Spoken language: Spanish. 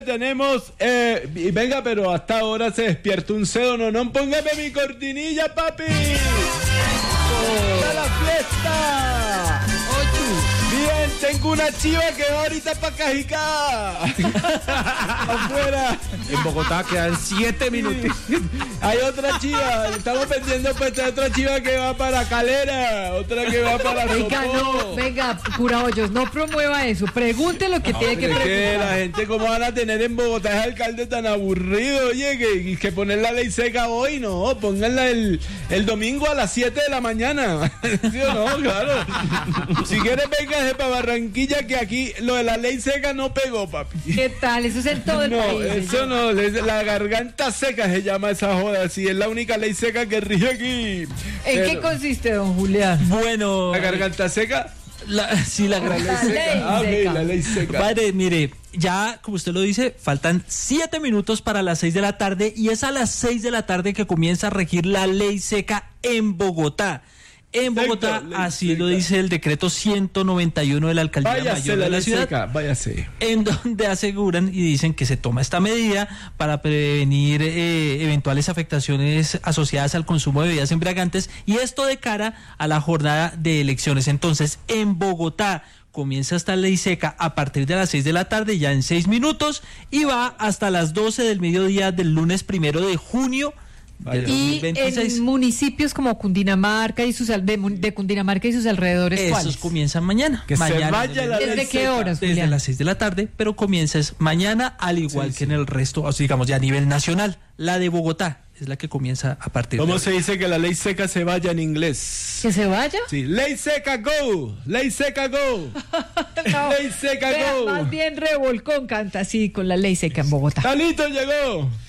Tenemos, venga, pero hasta ahora se despierta un cedo, no, póngame mi cortinilla, papi. ¡A la fiesta! Bien, tengo una chiva que va ahorita para Cajicá. Afuera. En Bogotá quedan 7 minutos. Hay otra chiva, estamos pendiendo pues de otra chiva que va para Calera, otra que va para Venga, Sopó. no, venga, cura Hoyos, no promueva eso, pregunte lo que tiene que Es que preguntar. la gente, ¿cómo van a tener en Bogotá ese alcalde tan aburrido? Oye, que poner la ley seca hoy, no, pónganla el domingo a las 7 de la mañana. ¿Sí o no? Claro. Si quieres, véngase para Barranquilla, que aquí lo de la ley seca no pegó, papi. ¿Qué tal? Eso es en todo el No, país. eso señor. no, la garganta seca se llama esa joda, sí, es la única ley seca que rige aquí. ¿En qué consiste, don Julián? Bueno, ¿La garganta seca? la ley seca. Ah, ok, seca. la ley seca. Padre, mire, ya como usted lo dice, faltan 7 minutos para las 6 de la tarde y es a las 6 de la tarde que comienza a regir la ley seca en Bogotá. En Bogotá, Ley así seca. lo dice el decreto 191 de la Alcaldía Váyase Mayor la de la ley ciudad, seca, váyase. en donde aseguran y dicen que se toma esta medida para prevenir eventuales afectaciones asociadas al consumo de bebidas embriagantes, y esto de cara a la jornada de elecciones. Entonces, en Bogotá comienza esta ley seca a partir de las 6 de la tarde, ya en 6 minutos, y va hasta las 12 del mediodía del lunes 1 de junio del Y 2026. en municipios como Cundinamarca y de Cundinamarca y sus alrededores, Esos ¿cuáles? comienzan mañana. Que se mañana vaya la ley ¿Desde qué seca. horas, Desde Julián? las 6 de la tarde, pero comienza es mañana, al igual que en el resto, o sea, digamos ya a nivel nacional. La de Bogotá es la que comienza a partir ¿Cómo de se dice que la ley seca se vaya en inglés? ¿Que se vaya? Sí, ley seca go, ley seca go, No. ley seca Vea, go. más bien Revolcón canta así con la ley seca en Bogotá. Talito llegó.